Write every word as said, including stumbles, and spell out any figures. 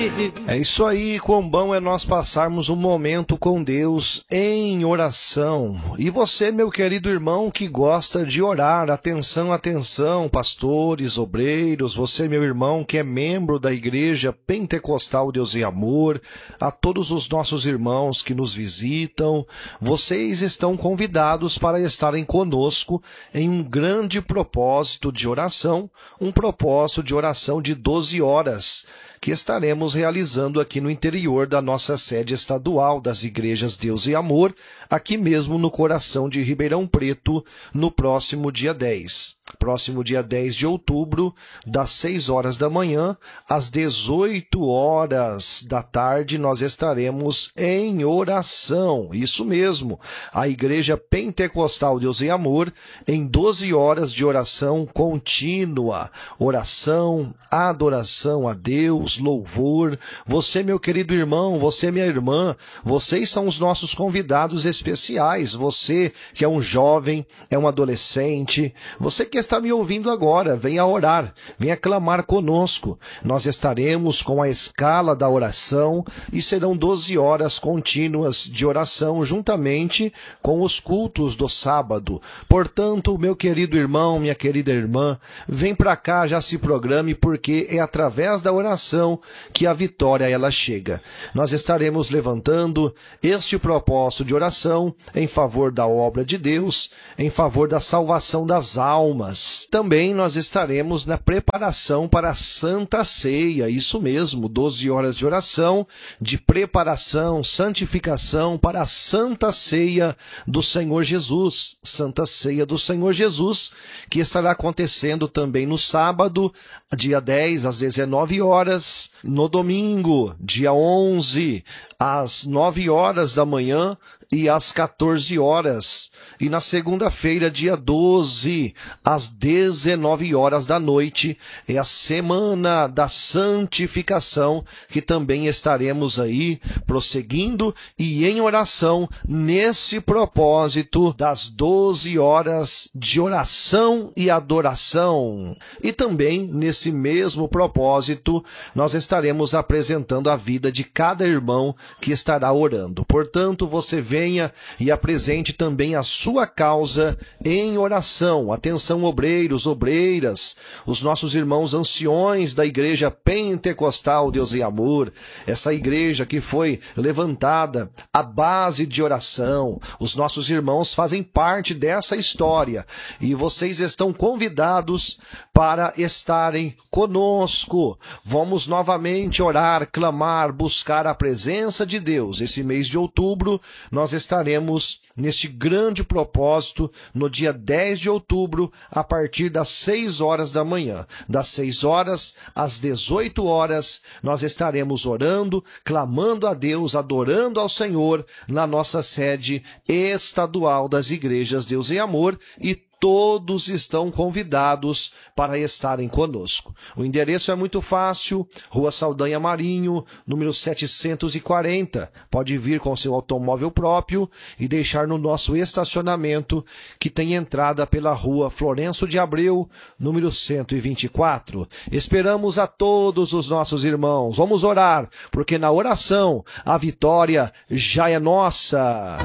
É isso aí, quão bom é nós passarmos um momento com Deus em oração. E você, meu querido irmão, que gosta de orar, atenção, atenção, pastores, obreiros, você, meu irmão, que é membro da Igreja Pentecostal Deus e Amor, a todos os nossos irmãos que nos visitam, vocês estão convidados para estarem conosco em um grande propósito de oração, um propósito de oração de doze horas, que estaremos realizando aqui no interior da nossa sede estadual das Igrejas Deus e Amor, aqui mesmo no coração de Ribeirão Preto, no próximo dia dez. Próximo dia dez de outubro, das seis horas da manhã às dezoito horas da tarde, nós estaremos em oração. Isso mesmo, a Igreja Pentecostal Deus e Amor, em doze horas de oração contínua. Oração, adoração a Deus, louvor. Você, meu querido irmão, você, minha irmã, vocês são os nossos convidados especiais. Você que é um jovem, é um adolescente, você que está me ouvindo agora, venha orar, venha clamar conosco. Nós estaremos com a escala da oração e serão doze horas contínuas de oração juntamente com os cultos do sábado. Portanto, meu querido irmão, minha querida irmã, vem para cá, já se programe, porque é através da oração que a vitória ela chega. Nós estaremos levantando este propósito de oração em favor da obra de Deus, em favor da salvação das almas. Também nós estaremos na preparação para a Santa Ceia, isso mesmo, doze horas de oração, de preparação, santificação para a Santa Ceia do Senhor Jesus, Santa Ceia do Senhor Jesus, que estará acontecendo também no sábado, dia dez, às dezenove horas, no domingo, dia onze, às nove horas da manhã e às quatorze horas. E na segunda-feira, dia doze, às dezenove horas da noite, é a Semana da Santificação, que também estaremos aí prosseguindo e em oração nesse propósito das doze horas de oração e adoração. E também nesse mesmo propósito, nós estaremos apresentando a vida de cada irmão que estará orando. Portanto, você venha e apresente também a sua causa em oração. Atenção, obreiros, obreiras, os nossos irmãos anciões da Igreja Pentecostal Deus e Amor, essa igreja que foi levantada à base de oração. Os nossos irmãos fazem parte dessa história e vocês estão convidados para estarem conosco. Vamos novamente orar, clamar, buscar a presença de Deus. Esse mês de outubro nós estaremos neste grande propósito no dia dez de outubro, a partir das seis horas da manhã. Das seis horas às dezoito horas, nós estaremos orando, clamando a Deus, adorando ao Senhor na nossa sede estadual das Igrejas Deus e Amor, e todos estão convidados para estarem conosco. O endereço é muito fácil, Rua Saldanha Marinho, número setecentos e quarenta. Pode vir com seu automóvel próprio e deixar no nosso estacionamento, que tem entrada pela Rua Florencio de Abreu, número cento e vinte e quatro. Esperamos a todos os nossos irmãos. Vamos orar, porque na oração a vitória já é nossa.